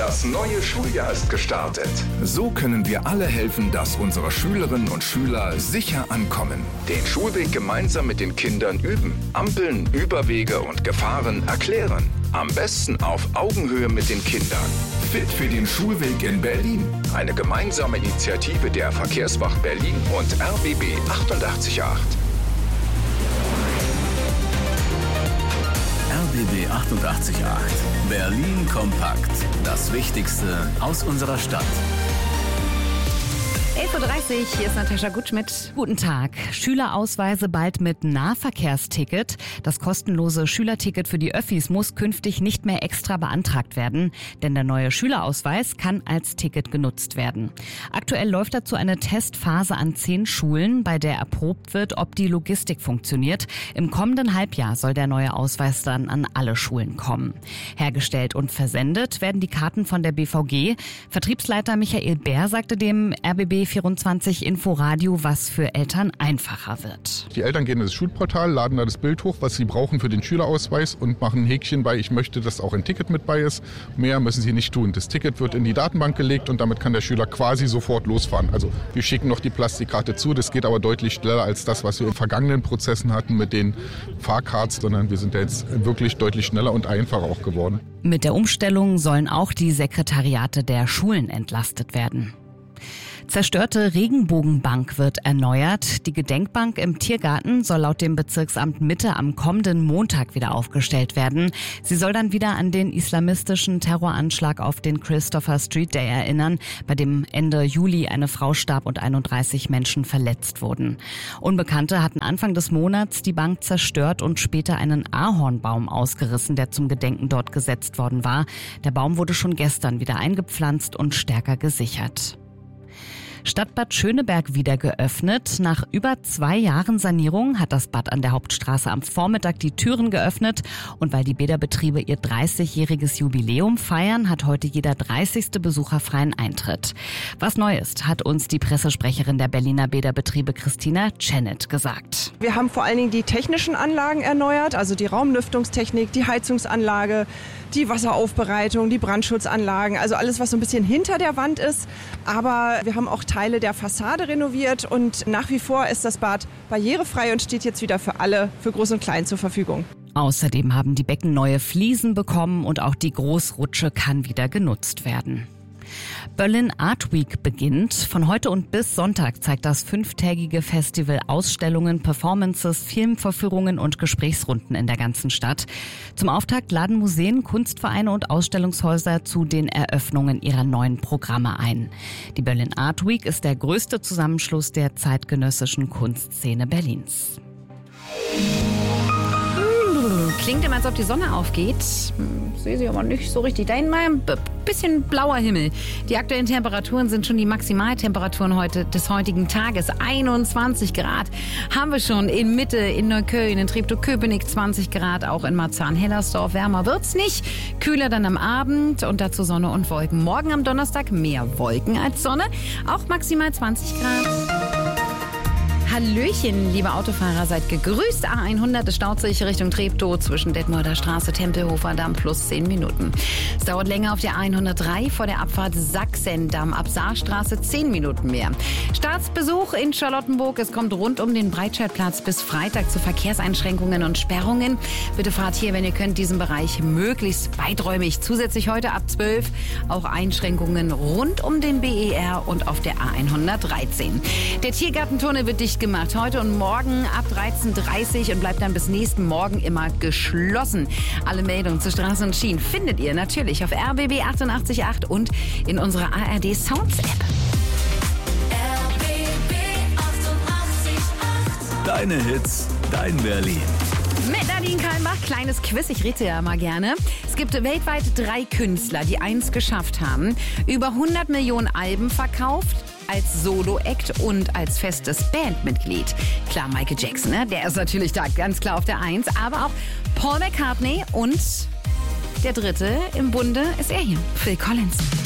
Das neue Schuljahr ist gestartet. So können wir alle helfen, dass unsere Schülerinnen und Schüler sicher ankommen. Den Schulweg gemeinsam mit den Kindern üben. Ampeln, Überwege und Gefahren erklären. Am besten auf Augenhöhe mit den Kindern. Fit für den Schulweg in Berlin. Eine gemeinsame Initiative der Verkehrswacht Berlin und RBB 888. RBB 888. Berlin kompakt. Das Wichtigste aus unserer Stadt. 11.30 Uhr, hier ist Natascha Gutschmidt. Guten Tag. Schülerausweise bald mit Nahverkehrsticket. Das kostenlose Schülerticket für die Öffis muss künftig nicht mehr extra beantragt werden, denn der neue Schülerausweis kann als Ticket genutzt werden. Aktuell läuft dazu eine Testphase an 10 Schulen, bei der erprobt wird, ob die Logistik funktioniert. Im kommenden Halbjahr soll der neue Ausweis dann an alle Schulen kommen. Hergestellt und versendet werden die Karten von der BVG. Vertriebsleiter Michael Bär sagte dem RBB 24 Inforadio, was für Eltern einfacher wird. Die Eltern gehen in das Schulportal, laden da das Bild hoch, was sie brauchen für den Schülerausweis und machen ein Häkchen bei, ich möchte, dass auch ein Ticket mit bei ist. Mehr müssen sie nicht tun. Das Ticket wird in die Datenbank gelegt und damit kann der Schüler quasi sofort losfahren. Also wir schicken noch die Plastikkarte zu, das geht aber deutlich schneller als das, was wir in vergangenen Prozessen hatten mit den Fahrcards, sondern wir sind ja jetzt wirklich deutlich schneller und einfacher auch geworden. Mit der Umstellung sollen auch die Sekretariate der Schulen entlastet werden. Zerstörte Regenbogenbank wird erneuert. Die Gedenkbank im Tiergarten soll laut dem Bezirksamt Mitte am kommenden Montag wieder aufgestellt werden. Sie soll dann wieder an den islamistischen Terroranschlag auf den Christopher Street Day erinnern, bei dem Ende Juli eine Frau starb und 31 Menschen verletzt wurden. Unbekannte hatten Anfang des Monats die Bank zerstört und später einen Ahornbaum ausgerissen, der zum Gedenken dort gesetzt worden war. Der Baum wurde schon gestern wieder eingepflanzt und stärker gesichert. Stadtbad Schöneberg wieder geöffnet. Nach über 2 Jahren Sanierung hat das Bad an der Hauptstraße am Vormittag die Türen geöffnet. Und weil die Bäderbetriebe ihr 30-jähriges Jubiläum feiern, hat heute jeder 30. Besucher freien Eintritt. Was neu ist, hat uns die Pressesprecherin der Berliner Bäderbetriebe Christina Tschenet gesagt. Wir haben vor allen Dingen die technischen Anlagen erneuert, also die Raumlüftungstechnik, die Heizungsanlage, die Wasseraufbereitung, die Brandschutzanlagen, also alles, was so ein bisschen hinter der Wand ist. Aber wir haben auch Teile der Fassade renoviert und nach wie vor ist das Bad barrierefrei und steht jetzt wieder für alle, für Groß und Klein zur Verfügung. Außerdem haben die Becken neue Fliesen bekommen und auch die Großrutsche kann wieder genutzt werden. Berlin Art Week beginnt. Von heute und bis Sonntag zeigt das 5-tägige Festival Ausstellungen, Performances, Filmvorführungen und Gesprächsrunden in der ganzen Stadt. Zum Auftakt laden Museen, Kunstvereine und Ausstellungshäuser zu den Eröffnungen ihrer neuen Programme ein. Die Berlin Art Week ist der größte Zusammenschluss der zeitgenössischen Kunstszene Berlins. Klingt immer, als ob die Sonne aufgeht. Sehe sie aber nicht so richtig. Da hinten mal ein bisschen blauer Himmel. Die aktuellen Temperaturen sind schon die Maximaltemperaturen des heutigen Tages. 21 Grad haben wir schon in Mitte, in Neukölln, in Treptow-Köpenick 20 Grad, auch in Marzahn-Hellersdorf. Wärmer wird's nicht. Kühler dann am Abend und dazu Sonne und Wolken. Morgen am Donnerstag mehr Wolken als Sonne. Auch maximal 20 Grad. Hallöchen, liebe Autofahrer, seid gegrüßt. A100, es staut sich Richtung Treptow zwischen Detmolder Straße, Tempelhofer Damm plus 10 Minuten. Es dauert länger auf der A103 vor der Abfahrt Sachsendamm ab Saarstraße 10 Minuten mehr. Staatsbesuch in Charlottenburg. Es kommt rund um den Breitscheidplatz bis Freitag zu Verkehrseinschränkungen und Sperrungen. Bitte fahrt hier, wenn ihr könnt, diesen Bereich möglichst weiträumig. Zusätzlich heute ab 12 auch Einschränkungen rund um den BER und auf der A113. Der Tiergartentunnel wird dicht gemacht. Heute und morgen ab 13.30 Uhr und bleibt dann bis nächsten Morgen immer geschlossen. Alle Meldungen zu Straßen und Schienen findet ihr natürlich auf RBB 888 und in unserer ARD Sounds App. RBB 888. Deine Hits, dein Berlin. Mit Nadine Kalmbach, kleines Quiz, ich rede ja mal gerne. Es gibt weltweit 3 Künstler, die eins geschafft haben. Über 100 Millionen Alben verkauft, als Solo-Act und als festes Bandmitglied. Klar, Michael Jackson, ne? Der ist natürlich da ganz klar auf der 1, aber auch Paul McCartney und der dritte im Bunde ist er hier, Phil Collins.